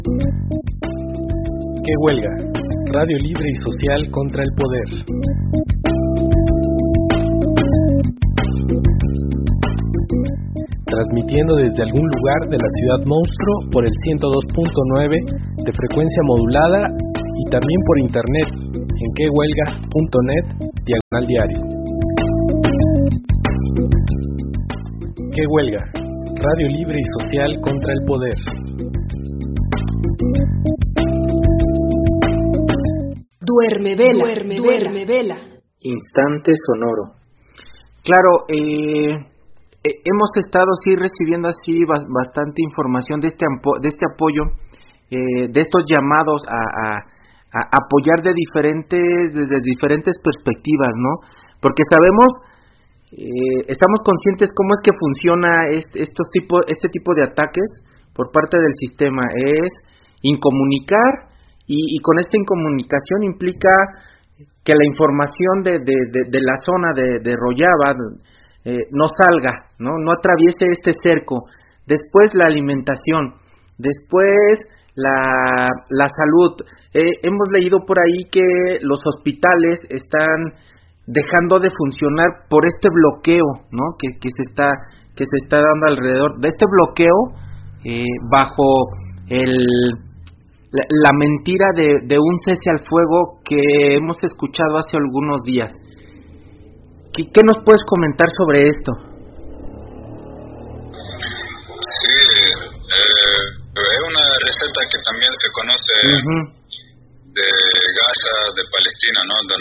¿Qué huelga? Radio libre y social contra el poder. Transmitiendo desde algún lugar de la ciudad monstruo por el 102.9 de frecuencia modulada y también por internet en quehuelga.net/diario. ¿Qué huelga? Radio libre y social contra el poder. Duerme vela, duerme vela. Instante sonoro. Claro, hemos estado sí recibiendo así bastante información de este apoyo, de estos llamados a apoyar desde diferentes perspectivas, ¿no? Porque sabemos, estamos conscientes cómo es que funciona este tipo de ataques por parte del sistema. Es incomunicar y con esta incomunicación implica que la información de la zona de Royaba no salga, no atraviese este cerco. Después la alimentación, después la salud. Hemos leído por ahí que los hospitales están dejando de funcionar por este bloqueo, ¿no? que se está dando alrededor de este bloqueo, bajo la mentira de un cese al fuego que hemos escuchado hace algunos días. ¿Qué nos puedes comentar sobre esto? Sí, es una receta que también se conoce de Gaza, de Palestina, ¿no? Donde